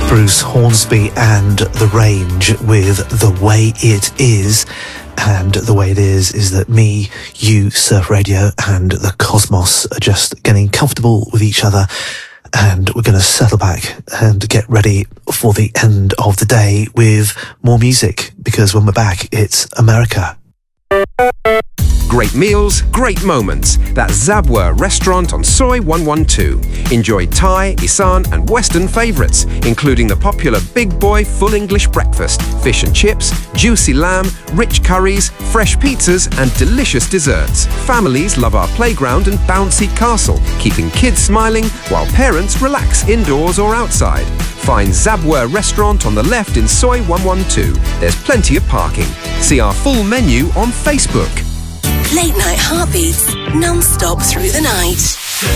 Bruce Hornsby and The Range with The Way It Is. And the way it is that me, you, Surf Radio and the cosmos are just getting comfortable with each other, and we're going to settle back and get ready for the end of the day with more music, because when we're back, it's America. Great meals, great moments. That's Zabwa Restaurant on Soi 112. Enjoy Thai, Isan and Western favourites, including the popular Big Boy Full English Breakfast, fish and chips, juicy lamb, rich curries, fresh pizzas and delicious desserts. Families love our playground and bouncy castle, keeping kids smiling while parents relax indoors or outside. Find Zabwa Restaurant on the left in Soi 112. There's plenty of parking. See our full menu on Facebook. Late night heartbeats, non-stop through the night.